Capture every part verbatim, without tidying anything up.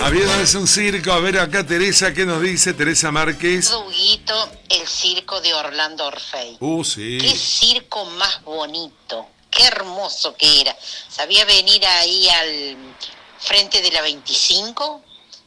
Había una vez un circo. A ver acá Teresa, ¿qué nos dice Teresa Márquez? Huguito, el circo de Orlando Orfei. Uh, sí. Qué circo más bonito, qué hermoso que era. Sabía venir ahí al frente de la veinticinco,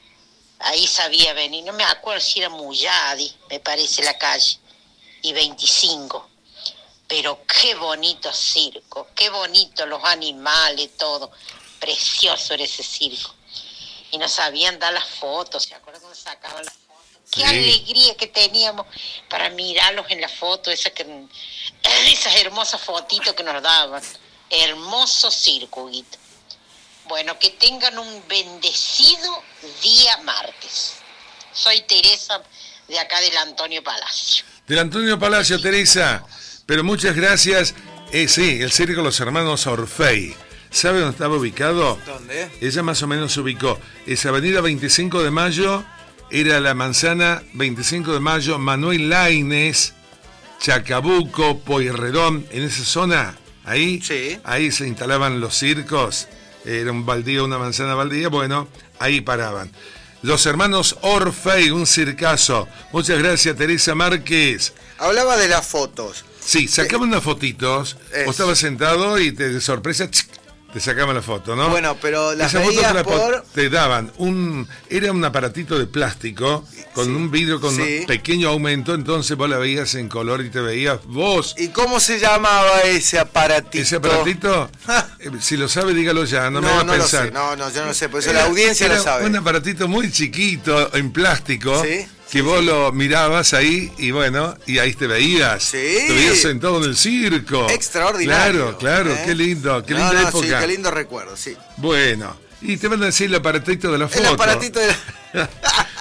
ahí sabía venir, no me acuerdo si era Muyadi, me parece la calle, y veinticinco. Pero qué bonito circo, qué bonito los animales, todo. Precioso era ese circo. Y nos sabían dar las fotos, ¿se acuerdan cuando sacaban las fotos? Qué sí. Alegría que teníamos para mirarlos en la foto, esa que, esas hermosas fotitos que nos daban. Hermoso circo, Guito. Bueno, que tengan un bendecido día martes. Soy Teresa, de acá del Antonio Palacio. Del Antonio Palacio, sí. Teresa. Pero muchas gracias. Eh, sí, el circo Los Hermanos Orfei. ¿Sabe dónde estaba ubicado? ¿Dónde? Ella más o menos se ubicó. Esa avenida veinticinco de mayo, era la manzana veinticinco de mayo, Manuel Laínez, Chacabuco, Pueyrredón, en esa zona, ahí, sí. Ahí se instalaban los circos. Era un baldío, una manzana baldía, bueno, ahí paraban. Los Hermanos Orfei, un circazo. Muchas gracias, Teresa Márquez. Hablaba de las fotos. Sí, sacaban unas fotitos. Es. Vos estabas sentado y te, de sorpresa tsk, te sacaban la foto, ¿no? Bueno, pero las Esa veías foto te, por... te daban un... Era un aparatito de plástico con sí. un vidrio con sí. un pequeño aumento, entonces vos la veías en color y te veías vos. ¿Y cómo se llamaba ese aparatito? Ese aparatito, si lo sabe, dígalo ya, no, no me va a no pensar. Lo sé. No, no, yo no lo sé, por eso era, la audiencia era lo sabe. Un aparatito muy chiquito, en plástico. Sí. Que vos lo mirabas ahí y bueno, y ahí te veías. Sí. Te veías sentado en el circo. Extraordinario. Claro, claro, ¿eh? Qué lindo, qué linda no, no, época. Sí, qué lindo recuerdo, sí. Bueno, y te van a decir el aparatito de la foto. El aparatito de la...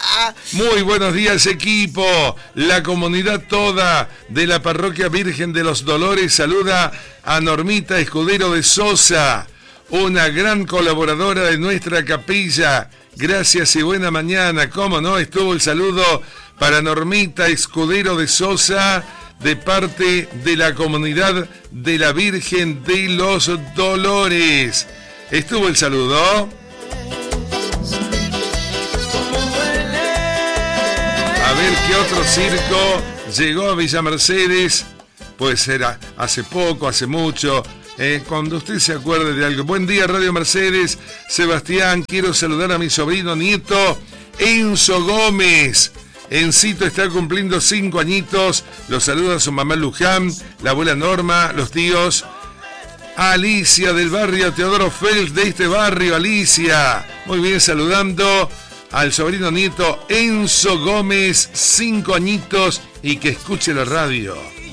Muy buenos días, equipo. La comunidad toda de la Parroquia Virgen de los Dolores saluda a Normita Escudero de Sosa, una gran colaboradora de nuestra capilla. Gracias y buena mañana. ¿Cómo no? Estuvo el saludo para Normita Escudero de Sosa de parte de la comunidad de la Virgen de los Dolores. Estuvo el saludo. A ver qué otro circo llegó a Villa Mercedes. Puede ser hace poco, hace mucho. Eh, cuando usted se acuerde de algo. Buen día, Radio Mercedes. Sebastián, quiero saludar a mi sobrino nieto Enzo Gómez. Encito está cumpliendo cinco añitos. Los saluda su mamá Luján, la abuela Norma, los tíos. Alicia del barrio Teodoro Fels, de este barrio, Alicia. Muy bien, saludando al sobrino nieto Enzo Gómez, cinco añitos, y que escuche la radio.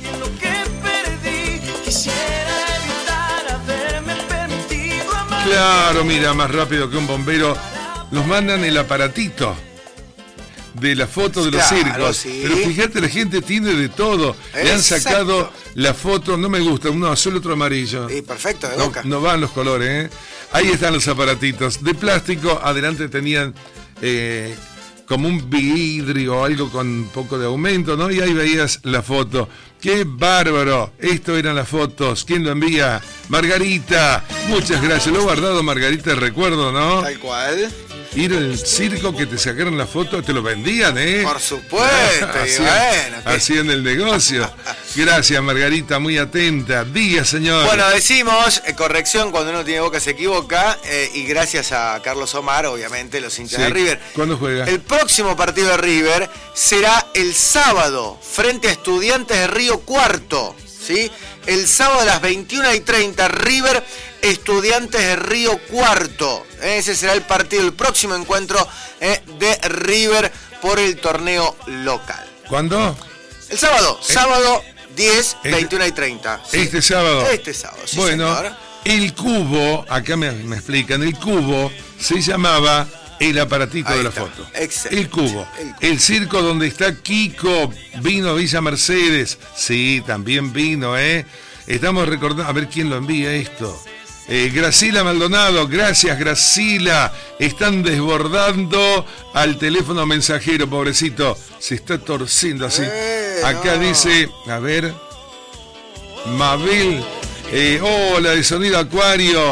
Claro, mira, más rápido que un bombero. Nos mandan el aparatito de la foto de los claro, circos. Sí. Pero fíjate, la gente tiene de todo. Exacto. Le han sacado la foto, no me gusta, uno azul, otro amarillo. Sí, perfecto, de no, Boca. No van los colores, ¿eh? Ahí están los aparatitos. De plástico, adelante tenían eh, como un vidrio o algo con un poco de aumento, ¿no? Y ahí veías la foto. ¡Qué bárbaro! Esto eran las fotos. ¿Quién lo envía? Margarita. Muchas gracias. Lo he guardado, Margarita, el recuerdo, ¿no? Tal cual. Ir al circo, que te sacaron la foto, te lo vendían, ¿eh? Por supuesto. así, bueno, así en el negocio. Gracias, Margarita, muy atenta. Diga, señor. Bueno, decimos, eh, corrección, cuando uno tiene boca se equivoca, eh, y gracias a Carlos Omar, obviamente, los hinchas sí. de River. ¿Cuándo juega? El próximo partido de River será el sábado, frente a Estudiantes de Río Cuarto, ¿sí? El sábado a las veintiuna y treinta, River, Estudiantes de Río Cuarto. Ese será el partido, el próximo encuentro eh, de River por el torneo local. ¿Cuándo? El sábado, eh, sábado diez, este, veintiuna y treinta. ¿Sí? Este sábado. Este sábado, sí, bueno, señor. El cubo, acá me, me explican, el cubo se llamaba el aparatito Ahí de la está. foto. Excelente. El cubo. El cubo. El circo donde está Kiko, vino a Villa Mercedes. Sí, también vino, ¿eh? Estamos recordando, a ver quién lo envía esto. Eh, Gracila Maldonado, gracias Gracila. Están desbordando al teléfono mensajero, pobrecito. Se está torciendo así. Eh, Acá no. dice, a ver, Mabel, eh, hola de Sonido Acuario.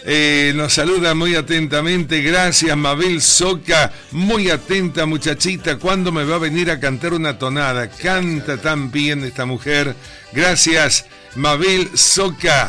Eh, nos saluda muy atentamente, gracias Mabel Soca, muy atenta muchachita, ¿cuándo me va a venir a cantar una tonada? Canta tan bien esta mujer, gracias Mabel Soca.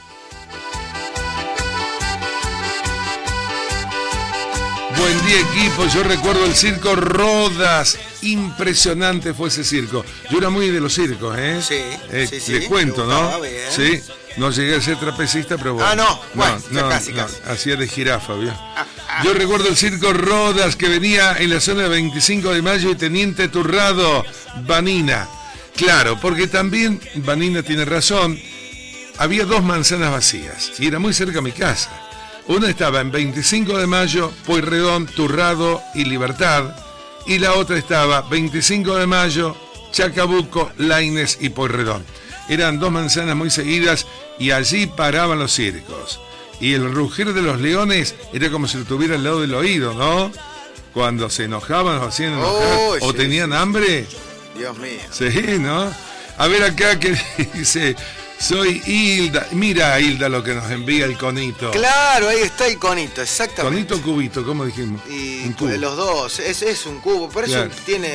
Buen día equipo, yo recuerdo el circo Rodas, impresionante fue ese circo. Yo era muy de los circos, ¿eh? Sí, eh, sí, sí. Les cuento, ¿no? Bien. Sí, no llegué a ser trapecista, pero bueno. Ah, no, bueno, no, no, casi, no, casi. hacía de jirafa, ¿vio? Yo recuerdo el circo Rodas que venía en la zona de veinticinco de mayo y Teniente Turrado, Vanina. Claro, porque también, Vanina tiene razón, había dos manzanas vacías y era muy cerca de mi casa. Una estaba en veinticinco de mayo, Pueyrredón, Turrado y Libertad. Y la otra estaba veinticinco de mayo, Chacabuco, Laínez y Pueyrredón. Eran dos manzanas muy seguidas y allí paraban los circos. Y el rugir de los leones era como si lo tuviera al lado del oído, ¿no? Cuando se enojaban o hacían enojar Oh, o sí, tenían sí, hambre. Dios mío. Sí, ¿no? A ver acá que dice... Soy Hilda. Mira, Hilda, lo que nos envía el conito. Claro, ahí está el conito, exactamente. Conito o cubito, ¿cómo dijimos? Y Un cubo. los dos, es, es un cubo, por eso Claro. tiene...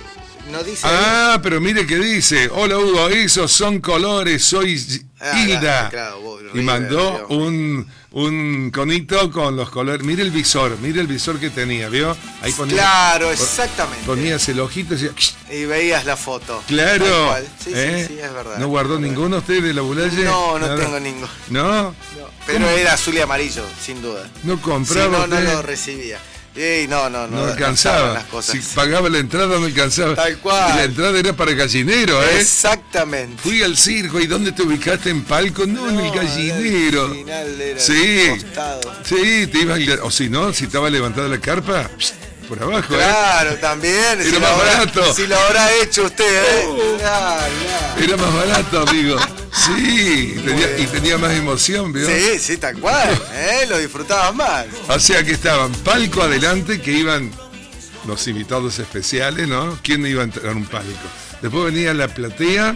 No dice... Ah, pero mire que dice. Hola Hugo, esos son colores, soy Ah, Hilda. claro, claro, vos, Y River, mandó Dios. un, un conito con los colores. Mire el visor, mire el visor que tenía, ¿vio? Ahí ponía. Claro, exactamente. Ponías el ojito y decía. Y veías la foto. Claro. Tal cual. Sí, ¿eh? sí, sí, es verdad. ¿No guardó Es verdad. ninguno usted de la Bulaye? No, no Nada. tengo ninguno. ¿No? No, pero ¿Cómo? era azul y amarillo, sin duda. No Si compraba. no, no usted? lo recibía. Y no, no, no. No no alcanzaba. estaban las cosas. Si pagaba la entrada no alcanzaba. Tal cual. Y la entrada era para gallinero, ¿eh? Exactamente. Fui al circo. ¿Y dónde te ubicaste en palco? No, en el gallinero. Al final era Sí. el costado. Sí, te ibas al- o si no, si estaba levantada la carpa, por abajo, ¿eh? Claro, también. Era si más lo habrá- barato. Si lo habrá hecho usted, ¿eh? Oh. Claro, claro. Era más barato, amigo. Sí, tenía- y bien. tenía más emoción, ¿vio? Sí, sí, tal cual. ¿eh? Lo disfrutabas más. O sea que estaban palco adelante, que iban los invitados especiales, ¿no? ¿Quién iba a entrar a un palco? Después venía la platea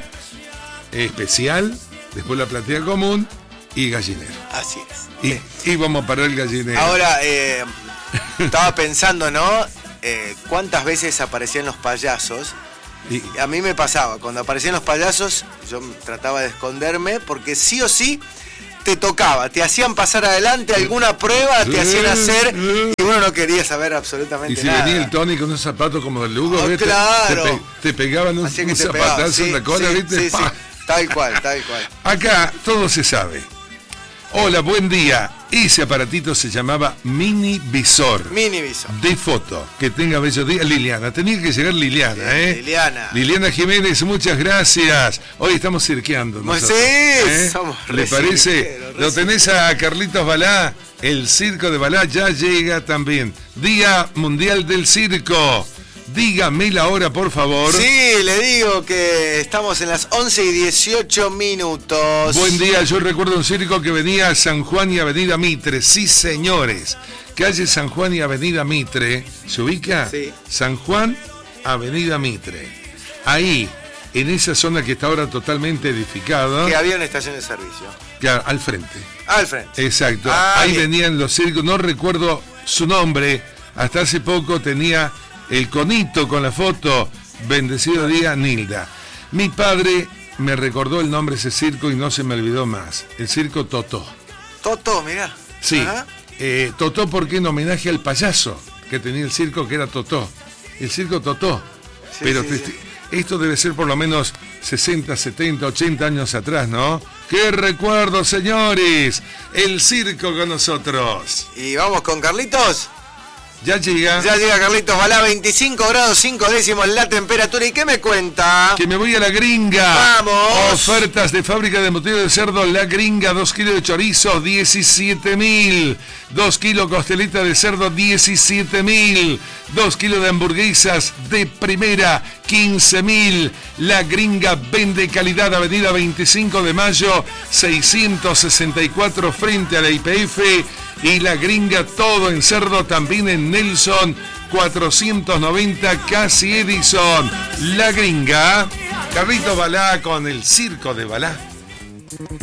especial, después la platea común y gallinero. Así es. Y íbamos a parar el gallinero. Ahora, eh, estaba pensando, ¿no? Eh, ¿Cuántas veces aparecían los payasos? Y- A mí me pasaba, cuando aparecían los payasos, yo trataba de esconderme porque sí o sí te tocaba, te hacían pasar adelante alguna prueba, te hacían hacer y uno no quería saber absolutamente Y si nada. venía el Tony con unos zapatos como el Lugo, Oh, ¿viste? claro. Te, pe- te pegaban un, Así que un te pegaba, zapatazo sí, en la cola, sí, ¿viste? sí, sí. ¡Pah! Tal cual, tal cual. Acá todo se sabe. Hola, buen día. Ese aparatito se llamaba mini visor. Mini visor. De foto. Que tenga bello día. Liliana. Tenía que llegar Liliana, ¿eh? Liliana. Liliana Jiménez, muchas gracias. Hoy estamos cirqueando. Pues nosotros, sí, somos ¿Le re parece? cirqueros, re Lo tenés a Carlitos Balá. El circo de Balá ya llega también. Día Mundial del Circo. Dígame la hora, por favor. Sí, le digo que estamos en las once y dieciocho minutos. Buen día, yo recuerdo un circo que venía a San Juan y Avenida Mitre. Sí, señores. Calle San Juan y Avenida Mitre. ¿Se ubica? Sí. San Juan, Avenida Mitre. Ahí, en esa zona que está ahora totalmente edificada, Que había una estación de servicio. claro, al frente. Al frente. Exacto. Ah, Ahí bien. venían los circos, no recuerdo su nombre. Hasta hace poco tenía el conito con la foto. Bendecido día, Nilda. Mi padre me recordó el nombre de ese circo y no se me olvidó más. El circo Totó. Toto, mirá. Sí. Ajá. Eh, Totó porque en homenaje al payaso que tenía el circo, que era Totó. El circo Totó. Sí, Pero sí, te- sí. esto debe ser por lo menos sesenta, setenta, ochenta años atrás, ¿no? ¡Qué recuerdo, señores! El circo con nosotros. Y vamos con Carlitos. Ya llega. Ya llega Carlitos Balá, veinticinco grados cinco décimos la temperatura. ¿Y qué me cuenta? Que me voy a la gringa. ¡Vamos! Ofertas de fábrica de embutido de cerdo, la gringa, dos kilos de chorizo, diecisiete mil. dos kilos costelita de cerdo, diecisiete mil. dos kilos de hamburguesas de primera, quince mil. La gringa vende calidad, avenida veinticinco de mayo, seiscientos sesenta y cuatro frente a la I P F. Y la gringa todo en cerdo también en Nelson cuatrocientos noventa, casi Edison. La gringa. Carlitos Balá con el circo de Balá.